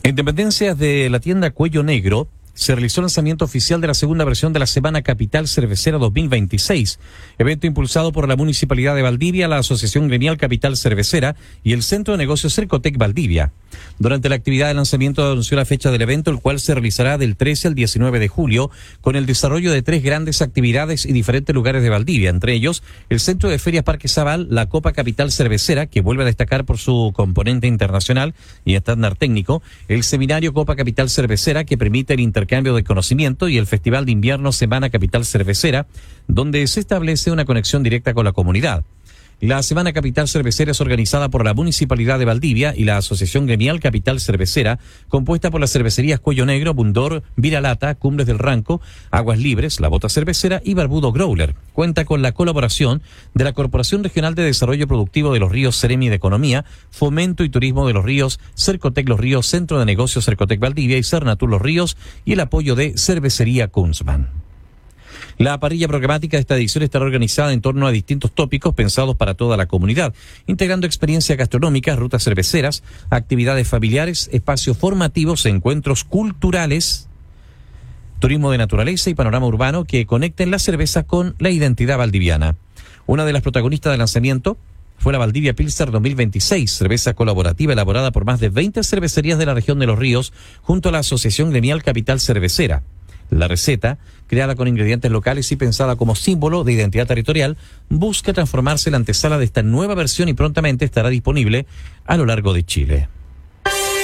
En dependencias de la tienda Cuello Negro se realizó el lanzamiento oficial de la segunda versión de la Semana Capital Cervecera 2026, evento impulsado por la Municipalidad de Valdivia, la Asociación Gremial Capital Cervecera y el Centro de Negocios Cercotec Valdivia. Durante la actividad de lanzamiento anunció la fecha del evento, el cual se realizará del 13 al 19 de julio, con el desarrollo de 3 grandes actividades y diferentes lugares de Valdivia, entre ellos el Centro de Ferias Parque Zabal, la Copa Capital Cervecera, que vuelve a destacar por su componente internacional y estándar técnico, el Seminario Copa Capital Cervecera, que permite el intercambio de conocimiento, y el Festival de Invierno Semana Capital Cervecera, donde se establece una conexión directa con la comunidad. La Semana Capital Cervecera es organizada por la Municipalidad de Valdivia y la Asociación Gremial Capital Cervecera, compuesta por las cervecerías Cuello Negro, Bundor, Viralata, Cumbres del Ranco, Aguas Libres, La Bota Cervecera y Barbudo Growler. Cuenta con la colaboración de la Corporación Regional de Desarrollo Productivo de los Ríos, Seremi de Economía, Fomento y Turismo de los Ríos, Cercotec Los Ríos, Centro de Negocios Cercotec Valdivia y Cernatur Los Ríos, y el apoyo de Cervecería Kunzman. La parrilla programática de esta edición estará organizada en torno a distintos tópicos pensados para toda la comunidad, integrando experiencias gastronómicas, rutas cerveceras, actividades familiares, espacios formativos, encuentros culturales, turismo de naturaleza y panorama urbano que conecten la cerveza con la identidad valdiviana. Una de las protagonistas del lanzamiento fue la Valdivia Pilsner 2026, cerveza colaborativa elaborada por más de 20 cervecerías de la región de Los Ríos, junto a la Asociación Gremial Capital Cervecera. La receta, creada con ingredientes locales y pensada como símbolo de identidad territorial, busca transformarse en la antesala de esta nueva versión y prontamente estará disponible a lo largo de Chile.